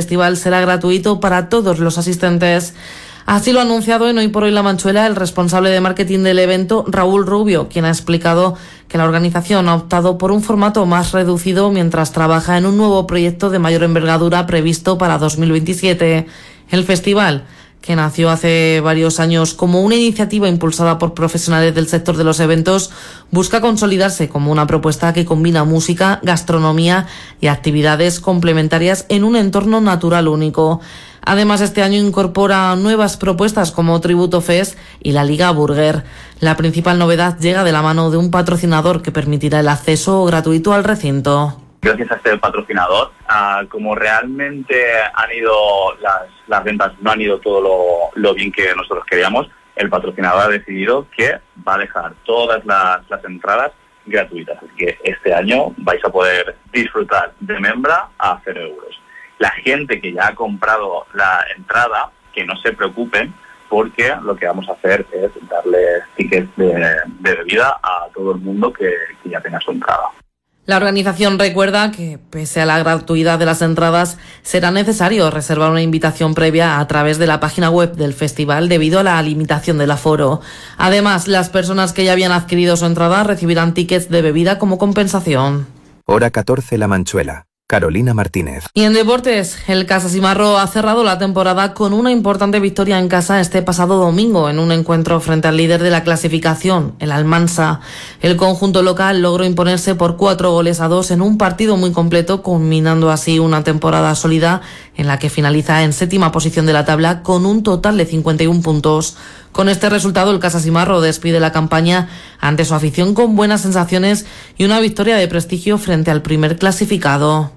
festival será gratuito para todos los asistentes. Así lo ha anunciado en Hoy por Hoy La Manchuela el responsable de marketing del evento, Raúl Rubio, quien ha explicado que la organización ha optado por un formato más reducido mientras trabaja en un nuevo proyecto de mayor envergadura previsto para 2027. El festival, que nació hace varios años como una iniciativa impulsada por profesionales del sector de los eventos, busca consolidarse como una propuesta que combina música, gastronomía y actividades complementarias en un entorno natural único. Además, este año incorpora nuevas propuestas como Tributo Fest y la Liga Burger. La principal novedad llega de la mano de un patrocinador que permitirá el acceso gratuito al recinto. Gracias a este patrocinador, como realmente han ido las ventas, no han ido todo lo bien que nosotros queríamos, el patrocinador ha decidido que va a dejar todas las entradas gratuitas. Así que este año vais a poder disfrutar de Membra a 0 euros. La gente que ya ha comprado la entrada, que no se preocupen, porque lo que vamos a hacer es darle tickets de bebida a todo el mundo que ya tenga su entrada. La organización recuerda que, pese a la gratuidad de las entradas, será necesario reservar una invitación previa a través de la página web del festival debido a la limitación del aforo. Además, las personas que ya habían adquirido su entrada recibirán tickets de bebida como compensación. Hora 14 La Manchuela. Carolina Martínez. Y en deportes, el Casasimarro ha cerrado la temporada con una importante victoria en casa este pasado domingo en un encuentro frente al líder de la clasificación, el Almansa. El conjunto local logró imponerse por 4-2 en un partido muy completo, culminando así una temporada sólida en la que finaliza en 7ª posición de la tabla con un total de 51 puntos. Con este resultado, el Casasimarro despide la campaña ante su afición con buenas sensaciones y una victoria de prestigio frente al primer clasificado.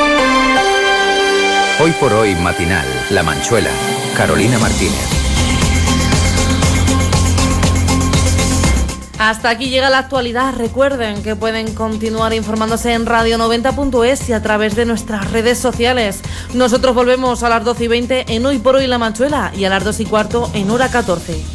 Hoy por Hoy matinal, La Manchuela, Carolina Martínez. Hasta aquí llega la actualidad. Recuerden que pueden continuar informándose en radio90.es y a través de nuestras redes sociales. Nosotros volvemos a las 12:20 en Hoy por Hoy La Manchuela y a las 2:15 en Hora 14.